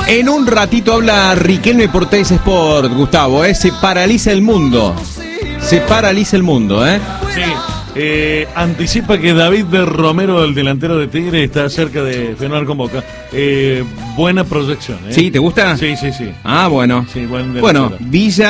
En un ratito habla Riquelme por TS Sport, Gustavo, se paraliza el mundo. Se paraliza el mundo, Sí. Anticipa que David de Romero, el delantero de Tigre, está cerca de firmar con Boca. Buena proyección. ¿Sí? ¿Te gusta? Sí, sí, sí. Ah, bueno. Sí, buen delantero. Bueno, Villa